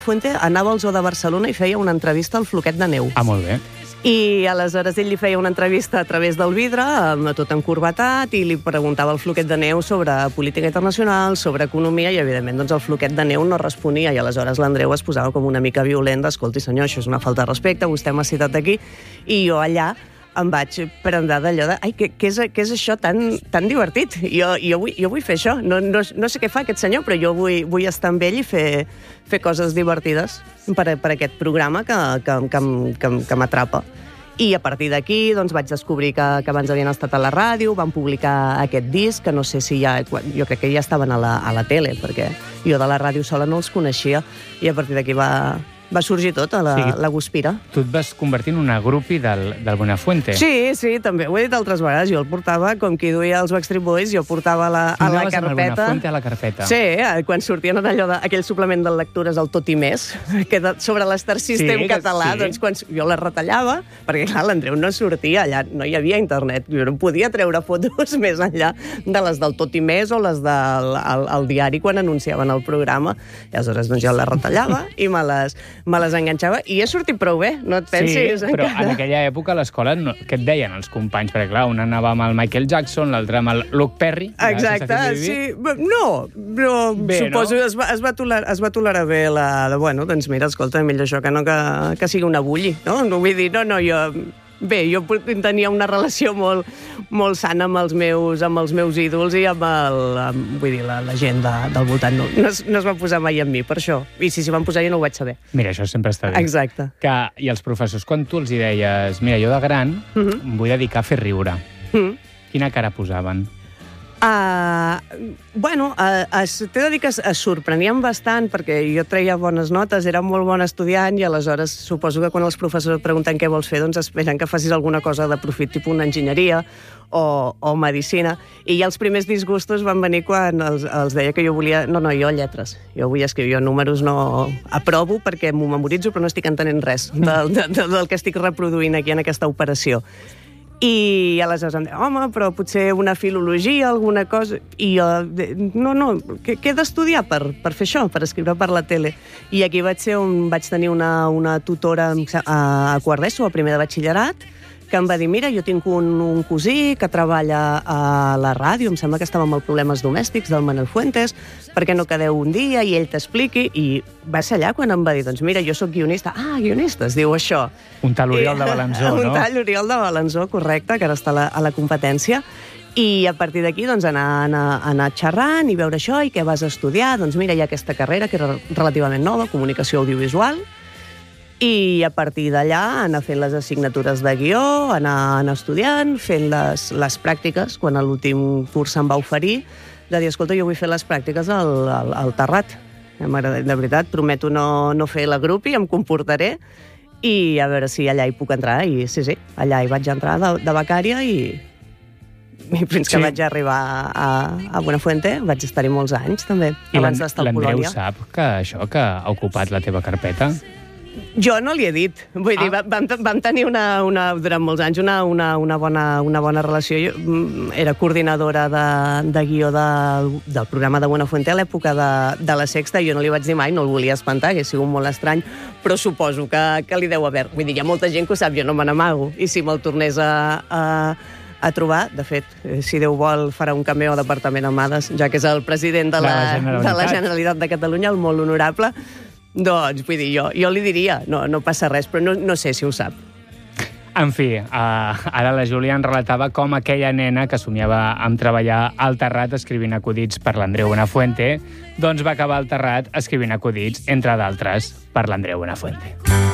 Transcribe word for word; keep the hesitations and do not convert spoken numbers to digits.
Fuente anava al Zoo de Barcelona i feia una entrevista al Floquet de Neu. Ah, molt bé. I aleshores ell li feia una entrevista a través del vidre, tot encorbatat, i li preguntava al Floquet de Neu sobre política internacional, sobre economia, i evidentment doncs, el Floquet de Neu no responia, i aleshores l'Andreu es posava com una mica violent d'escolti senyor, això és una falta de respecte, vostè m'ha citat aquí, i jo allà em vaig prendar d'allò de ai, què, què, és, què és això tan, tan divertit? Jo, jo, vull, jo vull fer això. No, no, no sé què fa aquest senyor, però jo vull, vull estar amb ell i fer, fer coses divertides per, per aquest programa que, que, que, que, que m'atrapa. I a partir d'aquí doncs, vaig descobrir que, que abans havien estat a la ràdio, van publicar aquest disc, que no sé si ja... Jo crec que ja estaven a la, a la tele, perquè jo de la ràdio sola no els coneixia, i a partir d'aquí va... va sorgir tot, a la, sí, la Guspira. Tu et vas convertir en una grupi del, del Buenafuente. Sí, sí, també. Ho he dit altres vegades. Jo el portava, com qui duia els Backstreet Boys, jo portava la, a la carpeta. Amb el Buenafuente a la carpeta. Sí, quan sortien en allò de, aquell suplement de lectures, el Tot i Més, que de, sobre l'Star System sí, català, sí. Doncs quan jo la retallava, perquè clar, l'Andreu no sortia allà, no hi havia internet, jo no podia treure fotos més enllà de les del Tot i Més o les del el, el diari quan anunciaven el programa. I aleshores doncs, jo la retallava i me les me les enganxava, i he sortit prou bé, no et pensis. Sí, però en aquella època a l'escola, no, què et deien els companys? Perquè, clar, un anava amb el Michael Jackson, l'altre amb el Luke Perry. Exacte, sí. No, però bé, suposo que no? es, va, es, va tolerar, es va tolerar bé la... De, bueno, doncs mira, escolta, millor això que no que, que sigui una bulli, no? No vull dir, no, no, jo... Bé, jo tenia una relació molt, molt sana amb els meus, amb els meus ídols i amb, el, amb vull dir, la, la gent de, del voltant. No, no, es, no es van posar mai amb mi, per això. I si s'hi van posar jo no ho vaig saber. Mira, això sempre està bé. Exacte. Que, I els professors, quan tu els hi deies mira, jo de gran uh -huh. em vull dedicar a fer riure, uh -huh. quina cara posaven? Uh, bueno, uh, es, t'he de dir que es, es sorprenien bastant perquè jo treia bones notes, era molt bon estudiant i aleshores suposo que quan els professors et pregunten què vols fer, doncs esperen que facis alguna cosa de profit, tipus una enginyeria o, o medicina. I ja els primers disgustos van venir quan els, els deia que jo volia... No, no, jo lletres. Jo vull escriure, jo números no aprovo perquè m'ho memoritzo però no estic entenent res del, del, del que estic reproduint aquí en aquesta operació. I aleshores em deia, home, però potser una filologia, alguna cosa... I jo, no, no, què, què he d'estudiar per, per fer això, per escriure per la tele? I aquí vaig ser on vaig tenir una, una tutora a, a quart d'ESO, a primer de batxillerat, que em va dir, mira, jo tinc un, un cosí que treballa a la ràdio, em sembla que estava amb els problemes domèstics del Manel Fuentes, per què no quedeu un dia i ell t'expliqui? I va ser allà quan em va dir, doncs mira, jo sóc guionista. Ah, guionista, es diu això. Un tal Oriol de Balanzó, no? Un tal Oriol de Balanzó, correcte, que ara està a la, a la competència. I a partir d'aquí doncs, anar, anar, anar xerrant i veure això i què vas estudiar. Doncs mira, hi ha aquesta carrera que era relativament nova, comunicació audiovisual, i a partir d'allà anar fent les assignatures de guió, anar, anar estudiant, fent les, les pràctiques, quan a l'últim curs se'm va oferir, de dir, escolta, jo vull fer les pràctiques al, al, al Terrat. De veritat, prometo no, no fer la grupi, em comportaré, i a veure si allà hi puc entrar. I sí, sí, allà hi vaig entrar de, de becària i, i fins que sí. vaig arribar a, a Buenafuente vaig estar-hi molts anys, també, I abans d'estar a Polònia. I l'Andreu sap que això que ha ocupat la teva carpeta? Jo no li he dit. Vull ah. dir, vam, vam tenir una, una, durant molts anys una, una, una, bona, una bona relació. Jo era coordinadora de, de guió de, del programa de Buenafuente a l'època de, de la Sexta, i jo no li vaig dir mai, no el volia espantar, que ha sigut molt estrany, però suposo que, que li deu haver. Vull dir, hi ha molta gent que ho sap, jo no me n'amago. I si me'l tornés a... a a trobar, de fet, si Déu vol, farà un cameo al Departament Amades, ja que és el president de la, de la, de la Generalitat de Catalunya, el molt honorable. Doncs, vull dir, jo, jo li diria, no, no passa res, però no, no sé si ho sap. En fi, uh, ara la Júlia en relatava com aquella nena que somiava amb treballar al Terrat escrivint acudits per l'Andreu Buenafuente, doncs va acabar al Terrat escrivint acudits, entre d'altres, per l'Andreu Buenafuente.